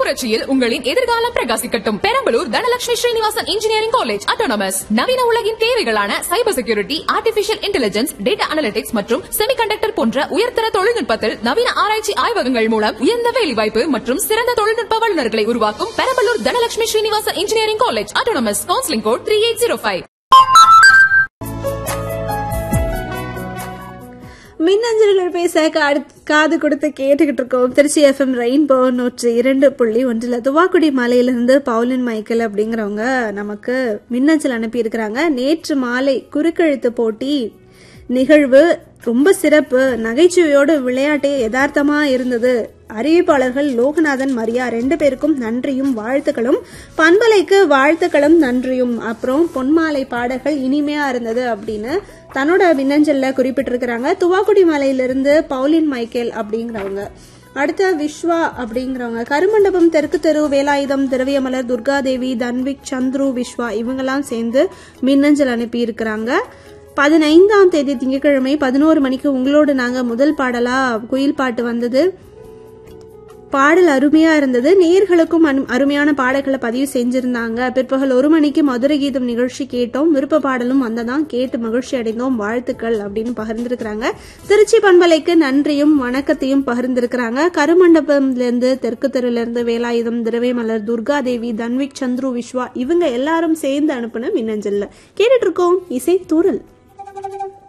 புரட்சியில் உங்களின் எதிர்காலம் பிரகாசிக்கட்டும். Perambalur Dhanalakshmi Srinivasan engineering college autonomous. நவீன உலகின் தேவைகளான cyber security, artificial intelligence, data analytics மற்றும் செமிகண்டக்டர் போன்ற உயர்தர தொழில்நுட்பத்தில் நவீன ஆராய்ச்சி ஆய்வகங்கள் மூலம் உயர்ந்த வேலைவாய்ப்பு மற்றும் சிறந்த தொழில்நுட்ப வல்லுநர்களை உருவாக்கும் Perambalur Dhanalakshmi Srinivasan engineering college autonomous. Counselling code 3805. மின்னஞ்சல்கள் பேச காது கொடுத்து கேட்டுக்கிட்டு இருக்கோம். திருச்சி FM ரெயின்போ 102.1 துவாக்குடி மலையிலிருந்து பவுலின் மைக்கேல் அப்படிங்கிறவங்க நமக்கு மின்னஞ்சல் அனுப்பி இருக்கிறாங்க. நேற்று மாலை குறுக்கெழுத்து போட்டி நிகழ்வு ரொம்ப சிறப்பு, நகைச்சுவையோடு விளையாட்டே யதார்த்தமா இருந்தது. அறிவிப்பாளர்கள் லோகநாதன், மரியா 2 பேருக்கும் நன்றியும் வாழ்த்துக்களும், பண்பலைக்கு வாழ்த்துக்களும் நன்றியும். அப்புறம் பொன்மாலை பாடல்கள் இனிமையா இருந்தது அப்படின்னு தன்னோட மின்னஞ்சல்ல குறிப்பிட்டிருக்கிறாங்க. துவாக்குடி மலையிலிருந்து பவுலின் மைக்கேல் அப்படிங்கிறவங்க. அடுத்த விஸ்வா அப்படிங்கிறவங்க கருமண்டபம் தெற்கு தெரு வேலாயுதம் திரவியமலர் துர்காதேவி தன்விக் சந்துரு விஸ்வா இவங்கெல்லாம் சேர்ந்து மின்னஞ்சல் அனுப்பி இருக்கிறாங்க. 15ஆம் தேதி திங்கட்கிழமை 11 மணிக்கு உங்களோடு நாங்க முதல் பாடலா குயில் பாட்டு வந்தது. பாடல் அருமையா இருந்தது. நேயர்களுக்கும் அருமையான பாடல்களை பதிவு செஞ்சிருந்தாங்க. பிற்பகல் 1 மணிக்கு மதுரை கீதம் நிகழ்ச்சி கேட்டோம். விருப்ப பாடலும் வந்ததான், கேட்டு மகிழ்ச்சி அடைந்தோம், வாழ்த்துக்கள் அப்படின்னு பகிர்ந்திருக்கிறாங்க. திருச்சி பண்பலைக்கு நன்றியும் வணக்கத்தையும் பகிர்ந்திருக்கிறாங்க. கருமண்டபம்லேருந்து தெற்கு தெருவிலிருந்து வேலாயுதம் திரவியமலர் துர்காதேவி தன்விக் சந்துரு விஸ்வா இவங்க எல்லாரும் சேர்ந்து அனுப்புன மின்னஞ்சல்ல கேட்டுட்டு இருக்கோம் இசை தூரல்.